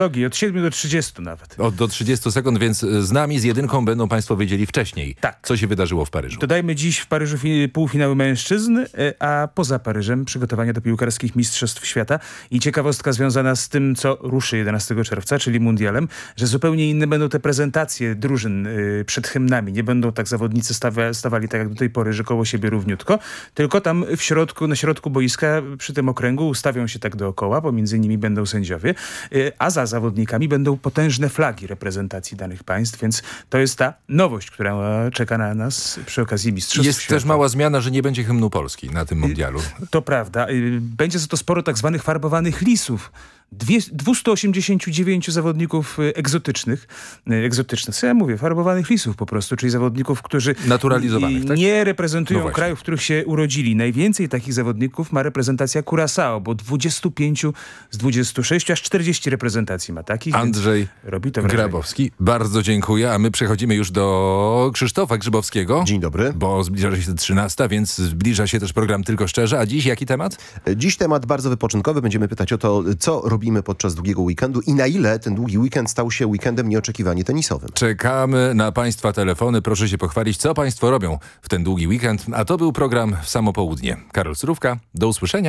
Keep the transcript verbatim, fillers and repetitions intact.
Logi, od siedmiu do trzydziestu nawet. Od do trzydziestu sekund, więc z nami, z jedynką będą państwo wiedzieli wcześniej, tak. co się wydarzyło w Paryżu. Dodajmy dziś w Paryżu półfinały mężczyzn, a poza Paryżem przygotowania do piłkarskich mistrzostw świata. I ciekawostka związana z tym, co ruszy jedenastego czerwca, czyli mundialem, że zupełnie inne będą te prezentacje drużyn przed hymnami. Nie będą tak zawodnicy stawa, stawali tak jak do tej pory, że koło siebie równiutko, tylko tam w środku, na środku boiska przy tym okręgu ustawią się tak dookoła, pomiędzy nimi będą sędziowie, a za zawodnikami będą potężne flagi reprezentacji danych państw, więc to jest ta nowość, która czeka na nas przy okazji mistrzostw Jest świata. też mała zmiana, że nie będzie hymnu Polski na tym mundialu. To prawda. Będzie za to sporo tak zwanych farbowanych lisów. dwieście osiemdziesiąt dziewięć zawodników egzotycznych, egzotycznych, co ja mówię, farbowanych lisów po prostu, czyli zawodników, którzy naturalizowanych, tak? nie reprezentują no krajów, w których się urodzili. Najwięcej takich zawodników ma reprezentacja Curaçao, bo dwadzieścia pięć z dwudziestu sześciu, aż czterdzieści reprezentacji ma takich. Andrzej robi to Grabowski, bardzo dziękuję, a my przechodzimy już do Krzysztofa Grzybowskiego. Dzień dobry. Bo zbliża się trzynasta, więc zbliża się też program Tylko Szczerze. A dziś jaki temat? Dziś temat bardzo wypoczynkowy. Będziemy pytać o to, co robimy podczas długiego weekendu i na ile ten długi weekend stał się weekendem nieoczekiwanie tenisowym. Czekamy na państwa telefony. Proszę się pochwalić, co państwo robią w ten długi weekend. A to był program w samo południe. Karol Surówka, do usłyszenia.